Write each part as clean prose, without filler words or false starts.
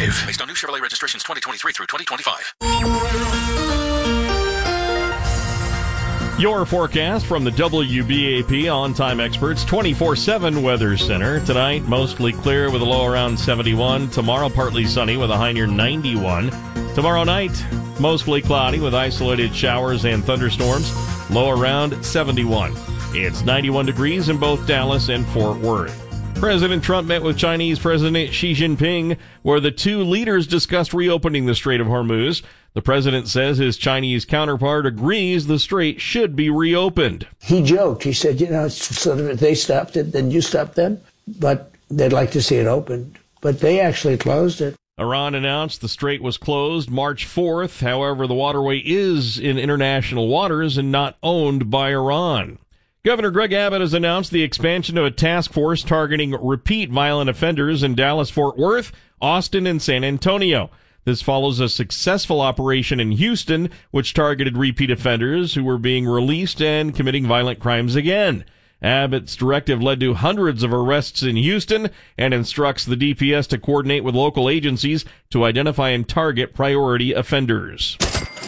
Drive. Based on new Chevrolet registrations 2023 through 2025. Your forecast from the WBAP On-Time Experts 24/7 Weather Center. Tonight, mostly clear with a low around 71. Tomorrow, partly sunny with a high near 91. Tomorrow night, mostly cloudy with isolated showers and thunderstorms. Low around 71. It's 91 degrees in both Dallas and Fort Worth. President Trump met with Chinese President Xi Jinping, where the two leaders discussed reopening the Strait of Hormuz. The president says his Chinese counterpart agrees the strait should be reopened. He joked. He said, sort of, if they stopped it, then you stop them. But they'd like to see it opened. But they actually closed it. Iran announced the strait was closed March 4th. However, the waterway is in international waters and not owned by Iran. Governor Greg Abbott has announced the expansion of a task force targeting repeat violent offenders in Dallas, Fort Worth, Austin, and San Antonio. This follows a successful operation in Houston, which targeted repeat offenders who were being released and committing violent crimes again. Abbott's directive led to hundreds of arrests in Houston and instructs the DPS to coordinate with local agencies to identify and target priority offenders.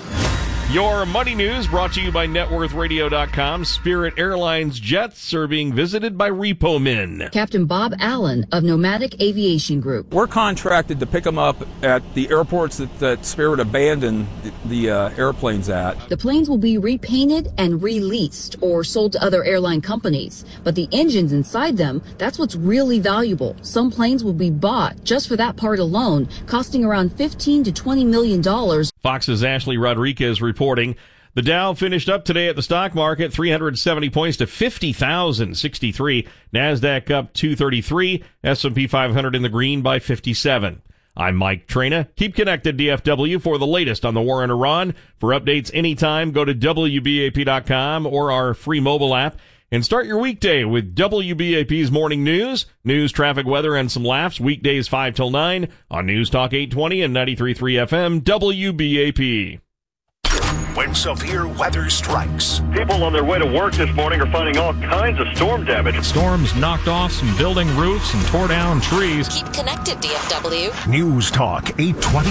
Your money news brought to you by NetWorthRadio.com. Spirit Airlines jets are being visited by repo men. Captain Bob Allen of Nomadic Aviation Group. We're contracted to pick them up at the airports that Spirit abandoned the airplanes at. The planes will be repainted and released or sold to other airline companies. But the engines inside them, that's what's really valuable. Some planes will be bought just for that part alone, costing around $15 to $20 million. Fox's Ashley Rodriguez reporting. The Dow finished up today at the stock market 370 points to 50,063. NASDAQ up 233. S&P 500 in the green by 57. I'm Mike Traina. Keep connected, DFW, for the latest on the war in Iran. For updates anytime, go to WBAP.com or our free mobile app. And start your weekday with WBAP's Morning News, traffic, weather, and some laughs. Weekdays 5 till 9 on News Talk 820 and 93.3 FM, WBAP. When severe weather strikes. People on their way to work this morning are finding all kinds of storm damage. Storms knocked off some building roofs and tore down trees. Keep connected, DFW. News Talk 820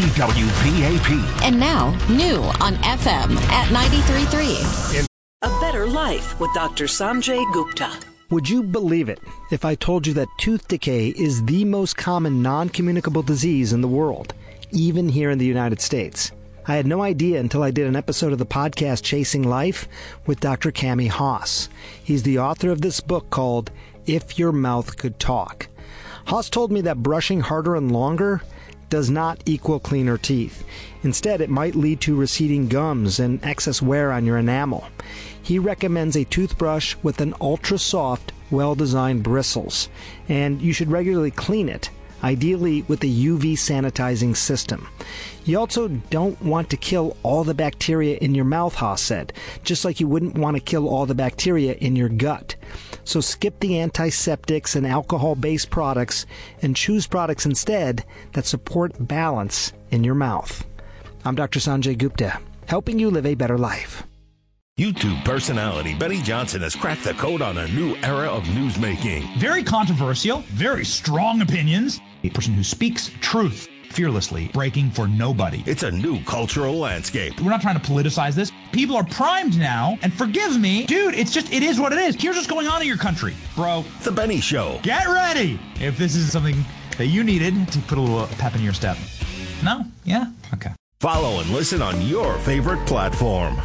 WBAP. And now, new on FM at 93.3. A Better Life with Dr. Sanjay Gupta. Would you believe it if I told you that tooth decay is the most common non-communicable disease in the world, even here in the United States? I had no idea until I did an episode of the podcast Chasing Life with Dr. Cami Haas. He's the author of this book called If Your Mouth Could Talk. Haas told me that brushing harder and longer does not equal cleaner teeth. Instead, it might lead to receding gums and excess wear on your enamel. He recommends a toothbrush with an ultra-soft, well-designed bristles, and you should regularly clean it, ideally with a UV sanitizing system. You also don't want to kill all the bacteria in your mouth, Haas said, just like you wouldn't want to kill all the bacteria in your gut. So skip the antiseptics and alcohol-based products and choose products instead that support balance in your mouth. I'm Dr. Sanjay Gupta, helping you live a better life. YouTube personality Benny Johnson has cracked the code on a new era of newsmaking. Very controversial, very strong opinions. A person who speaks truth fearlessly, breaking for nobody. It's a new cultural landscape. We're not trying to politicize this. People are primed now, and forgive me, dude, it is what it is. Here's what's going on in your country, bro. The Benny Show. Get ready if this is something that you needed to put a little pep in your step. No? Yeah? Okay. Follow and listen on your favorite platform.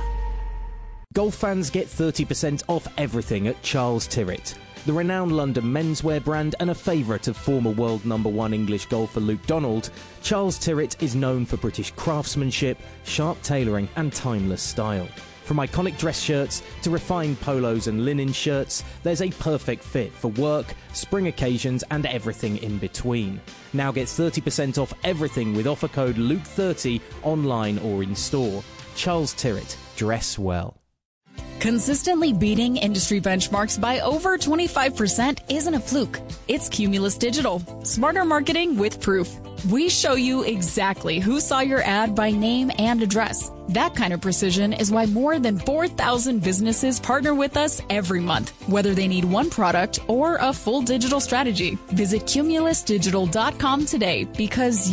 Golf fans get 30% off everything at Charles Tyrwhitt. The renowned London menswear brand and a favourite of former world #1 English golfer Luke Donald, Charles Tyrwhitt is known for British craftsmanship, sharp tailoring and timeless style. From iconic dress shirts to refined polos and linen shirts, there's a perfect fit for work, spring occasions and everything in between. Now get 30% off everything with offer code Luke30 online or in store. Charles Tyrwhitt, dress well. Consistently beating industry benchmarks by over 25% isn't a fluke. It's Cumulus Digital. Smarter marketing with proof. We show you exactly who saw your ad by name and address. That kind of precision is why more than 4,000 businesses partner with us every month, whether they need one product or a full digital strategy. Visit cumulusdigital.com today because